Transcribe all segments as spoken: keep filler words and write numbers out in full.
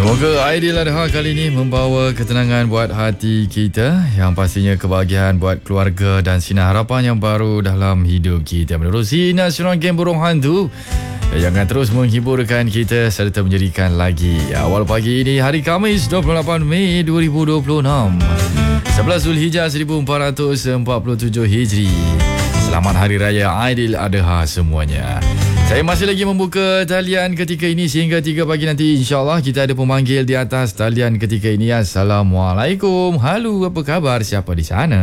Semoga Aidil Adha kali ini membawa ketenangan buat hati kita, yang pastinya kebahagiaan buat keluarga dan sinar harapan yang baru dalam hidup kita. Menerusi Nasional Game Burung Hantu yang akan terus menghiburkan kita serta menjadikan lagi awal pagi ini, hari Khamis dua puluh lapan Mei dua ribu dua puluh enam, sebelas Zulhijjah seribu empat ratus empat puluh tujuh Hijri. Selamat Hari Raya Aidil Adha semuanya. Saya masih lagi membuka talian ketika ini sehingga tiga pagi nanti. InsyaAllah kita ada pemanggil di atas talian ketika ini. Assalamualaikum. Halo, apa khabar? Siapa di sana?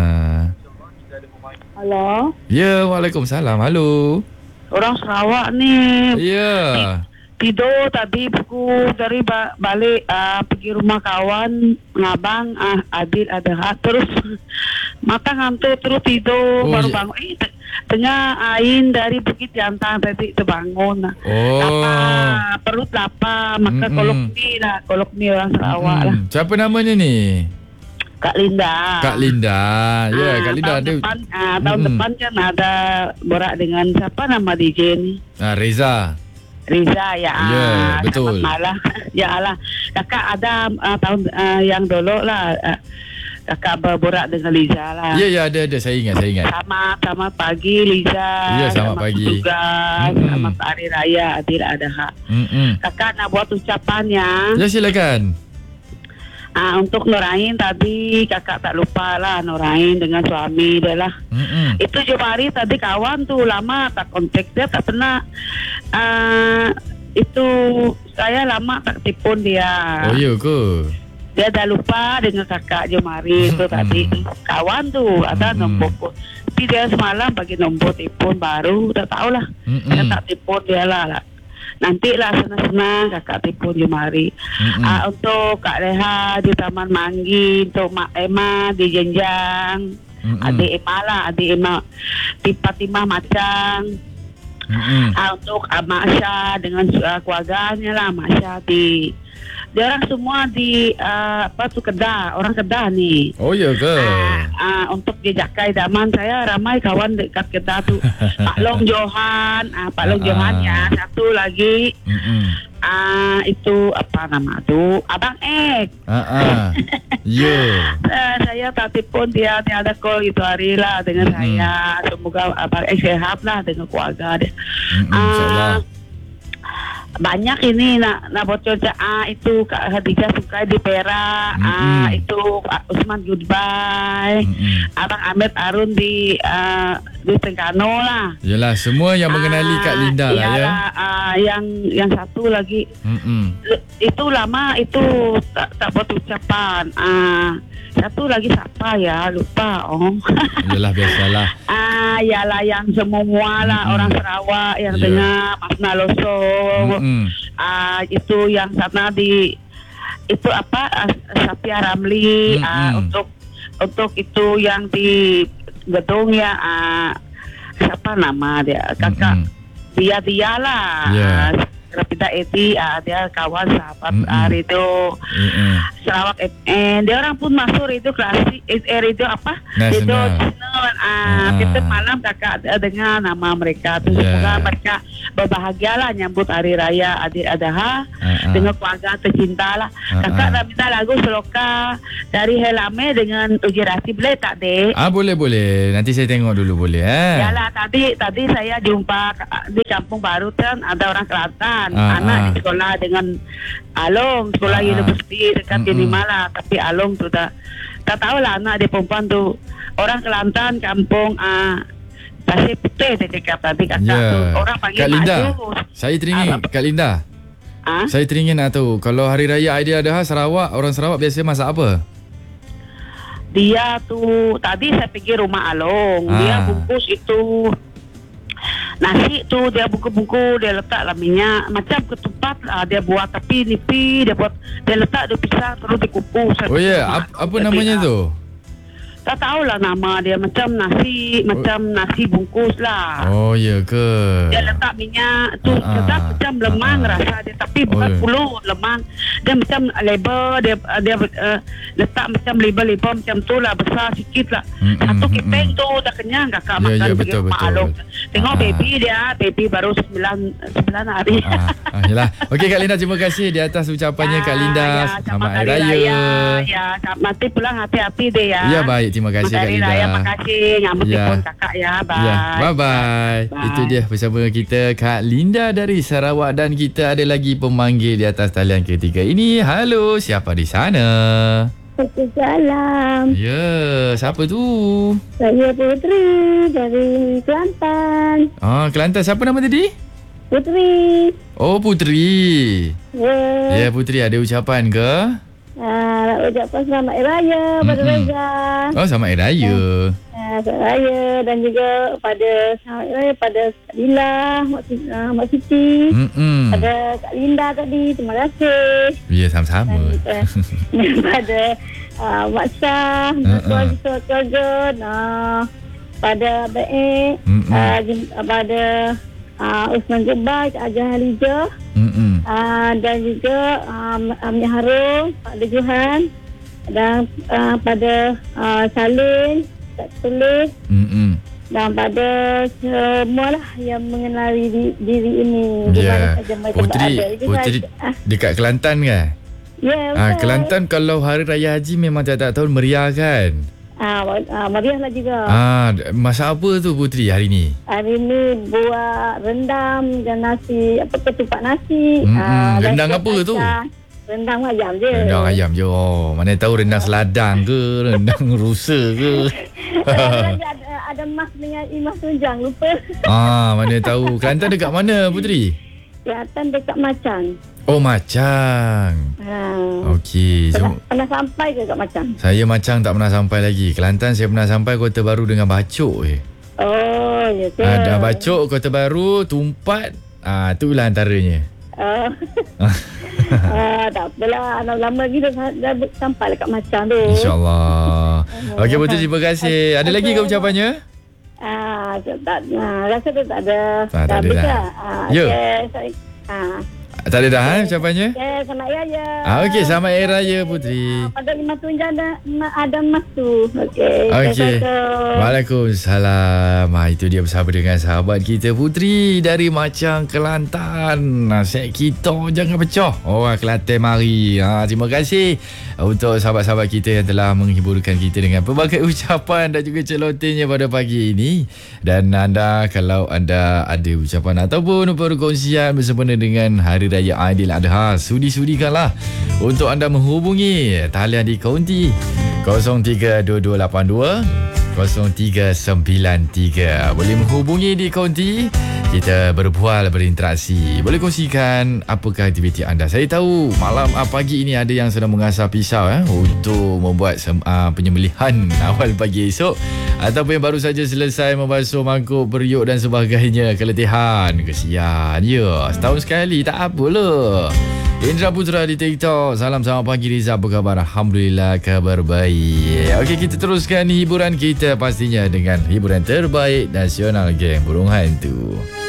Halo. Ya, Waalaikumsalam. Halo. Orang Sarawak ni. Ya. Tidur tadi buku dari ba- balik uh, pergi rumah kawan ngabang uh, Aidil Adha, terus mata ngantuk terus tidur, Oh, baru ya. bangun eh, te- tengah Ain dari Bukit Jantan tadi terbangun. Oh. Lapar, perut lapar, maka Mm-mm. kolok ni lah, kolok ni orang Sarawak lah. Hmm. Siapa namanya ni? Kak Linda. Kak Linda. Ya, Ah, Kak Linda tahun ada. depan, ah, tahun Mm-mm. depan kan ada borak dengan siapa nama D J ni? Ah, Reza. Riza ya, Ya, ah, betul. selamat malam. Ya Allah, kakak ada uh, tahun uh, yang dulu lah, uh, kakak berborak dengan Liza lah. Ya, ya, ada ada. Saya ingat, saya ingat. Sama sama pagi Liza. Ya, selamat pagi. Juga Mm-mm. selamat Hari Raya Aidil Adha. Mm-mm. Kakak nak buat ucapannya. Ya, silakan. Ah, untuk Nurain tadi kakak tak lupa lah Nurain dengan suami dia lah. Mm-mm. Itu Jumari tadi kawan tuh lama tak kontak dia, tak pernah. Uh, itu saya lama tak tipun dia. Oh, ya ke? Dia dah lupa dengan kakak Jumari itu Mm-mm. tadi. Kawan tuh ada Mm-mm. nombor. Tapi dia semalam bagi nombor tipun baru, udah tahu lah. Mm-mm. Saya tak tipun dia lah. lah. Nanti lah senang-senang kakak tipun Jumari. Mm-mm. Uh, untuk Kak Leha di Taman Manggi, untuk Mak Emma di Jenjang, Mm-mm. adik Emma lah, adik Emma di Fatimah Macang. Mm-mm. Uh, untuk Mak Syah dengan uh, keluarganya lah, Mak Syah di, dia orang semua di uh, apa tu Kedah, orang Kedah ni. Oh, ya ke? Uh, uh, untuk di Jakai Daman saya ramai kawan dekat Kedah tu. Pak Long Johan, uh, Pak Long Ah, Johan ah. ya, satu lagi. Mm-mm. Ah, itu apa nama tu? Abang Ek. Ah, ah. Ya. Uh, saya tadi pun dia tiada call itu hari lah dengan Mm-mm. saya. Semoga Abang Ek sehat lah dengan keluarga dia. Mm-mm, InsyaAllah. Banyak ini nak nak bocor ah itu Kak Khadijah Sukai di Perak, Mm-mm. ah itu Pak Usman Goodbye, Mm-mm. Abang Ahmed Arun di ah, di Tengkano lah. Yalah, semua yang mengenali Kak Linda lah ya. Iyalah, ah, yang yang satu lagi Mm-mm. itu lama itu tak tak buat ucapan. Ah, satu lagi siapa ya, lupa oh. Yalah, biasalah. ah, yalah yang semua lah Mm-mm. orang Sarawak yang Ya. dengar Mas Naloso. Mm-mm. Ah, itu yang sana di itu apa ah, Sapia Ramli. Mm-mm. Ah, untuk untuk itu yang di gedung ya, ah, siapa nama dia kakak Mm-mm. dia dia lah. Ya. Ah, Rapida Eti, ah, dia kawan sahabat Mm-mm. ah, radio Mm-mm. Sarawak F M. Dia orang pun masuk radio klasik, eh, radio apa? Nasional. Radio nasional. Ah, Ah. kita malam kakak ada dengar nama mereka tu. Ya. Semoga mereka berbahagialah nyambut Hari Raya Aidil Adha Ah, ah. dengan keluarga tercinta lah. Ah, Kakak ah. nak minta lagu seloka dari Helame dengan Uji Rasi, boleh tak dek? Ah, boleh boleh. Nanti saya tengok dulu boleh eh. Yalah, tadi tadi saya jumpa ka- di Kampung Baru kan ada orang Kelantan, Ah, anak ah. di sekolah dengan Along, sekolah Ah, ah. universiti dekat Mm-mm. Unimala, tapi Along tu dah tak tahu lah anak dia perempuan tu orang Kelantan Kampung ah Pasir Putih dia cakap tadi kakak Ya. tu orang panggil Kak Linda, Maju. saya teringin Ah, Kak Linda. Ah? Saya teringin nak tahu kalau Hari Raya Aidil Adha Sarawak, orang Sarawak biasa masak apa? Dia tu tadi saya pergi rumah Along, dia Ah. bungkus itu nasi tu, dia bungkus-bungkus, dia letak lah minyak macam ketupat lah dia buat, tapi nipi dia buat, dia letak dia pisah terus dikukus. Saya Oh pergi ya, rumah ap, Along, apa jadi, namanya ah, tu? tak tahulah nama dia. Macam nasi, oh. macam nasi bungkus lah. Oh, ya ke? Dia letak minyak tu, Ah, letak macam lemang ah, rasa dia. Tapi bukan oh. pulut, lemang. Dia macam label, dia dia uh, letak macam label-label macam tu lah, besar sikit lah. Mm, mm, Satu mm, keping mm. tu dah kenyang kakak Ya, makan ya, pergi betul, rumah betul. Along. Tengok Ah. baby dia, baby baru sembilan, sembilan hari. Ah, ah, yelah. Okey Kak Linda, terima kasih di atas ucapannya Kak Linda. Ya, Selamat Hari Hari Raya. Ya, mati pulang hati-hati deh ya. Ya, baik. Terima kasih Kak Hari Linda. Raya, makasih. Nyambut Ya. telefon kakak ya. Bye. Ya, bye-bye. Bye. Itu dia bersama kita Kak Linda dari Sarawak. Dan kita ada lagi pemanggil di atas talian ketiga ini. Halo, siapa di sana? Assalamualaikum. Ya, siapa tu? Saya Putri dari Kelantan. Ah, Kelantan. Siapa nama tadi? Putri. Oh, Putri. Ya. Ya, Putri, ada ucapan ke? Ah, nak ucapkan selamat Hari Raya pada Mm-mm. Reza. Oh, selamat Hari Raya. Ah, selamat Hari Raya dan juga pada selamat Hari Raya pada Kak Lila, Mak, Siti- ah, Mak Siti. Mm-mm. Pada Kak Linda tadi, terima kasih. Ya, sama-sama. Dan uh, pada uh, Mak Syah, Uh-uh. keluarga-keluarga, uh, pada Abang Ek, Mm-mm. uh, jem- uh, pada uh, Usman Jebai, Kak Ajah Halijah, Mm-mm. uh, dan juga um, Amir Harum, Pak Lejuhan, dan uh, pada uh, Salim, Kak Tulis, Mm-mm. dan pada semualah yang mengenali di, diri ini. Di Ya, mana saja mereka Putri, berada. Itu Putri saja. Ah, dekat Kelantan kan? ya, Ah, betul. Kelantan kalau Hari Raya Haji memang tiap-tiap tahun meriah kan? Ah, ah, meriah lah juga. Ah, masak apa tu Putri hari ni? Hari ni buat rendang dan nasi, apa ketupat nasi. Mm-mm. Ah, dan Rendang sup apa tu? kacang. Rendang ayam je. Rendang ayam je. Oh, mana tahu rendang seladang ke, rendang rusa ke. Lagi ada, ada mas dengan Imas Tunjang, lupa. Ah, mana tahu. Kelantan dekat mana Putri? Kelihatan dekat Macang. Oh, Macang. Ha. Okey. Pernah, So, pernah sampai ke kat Macang? saya Macang tak pernah sampai lagi. Kelantan saya pernah sampai Kota Baru dengan Bacok je. Oh, ya ke? Ada Bacok, Kota Baru, Tumpat. Ah, itulah antaranya. Oh. ah, tak apalah. Lama lagi dah, dah sampai dekat Macang tu. InsyaAllah. Okey Putri, terima kasih. Ada lagi ke ucapannya? Ah, tak, ah, rasa tu tak ada. Tak, tak ada habis dah. dah. Ah, Ya. okay, sorry. Ah, Tak ada dah eh, ucapannya? okay, selamat Hari Raya. Ah, okey, selamat Hari Raya Putri. Ah, pada lima tunjang ada, ma- ada mas tu. Okey. Okey. Assalamualaikum. Waalaikumsalam. Ha, itu dia bersama dengan sahabat kita Putri dari Macang Kelantan. Asyik kita jangan pecah. Orang Kelantan mari. Ha, terima kasih untuk sahabat-sahabat kita yang telah menghiburkan kita dengan pelbagai ucapan dan juga celotennya pada pagi ini. Dan anda, kalau anda ada ucapan ataupun perkongsian bersempena dengan Hari Raya Aidiladha, sudi-sudikanlah untuk anda menghubungi talian di Konti kosong tiga dua dua lapan dua kosong tiga sembilan tiga. Boleh menghubungi di Konti. Kita berbual, berinteraksi. Boleh kongsikan apakah aktiviti anda. Saya tahu malam uh, pagi ini ada yang sedang mengasah pisau eh, untuk membuat sem- uh, penyembelihan awal pagi esok. Ataupun yang baru saja selesai membasuh mangkuk, periuk dan sebagainya. Keletihan, kesian. Ya, setahun sekali tak apalah. Indra Putra di TikTok. Salam selamat pagi Riza, apa khabar? Alhamdulillah, kabar baik. Okey, kita teruskan hiburan kita pastinya dengan hiburan terbaik nasional geng Burung Hantu.